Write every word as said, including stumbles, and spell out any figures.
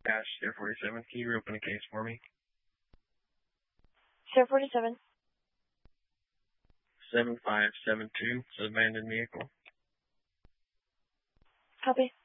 Dash zero forty-seven, can you reopen a case for me? zero forty-seven. seven five seven two, it's an abandoned vehicle. Copy.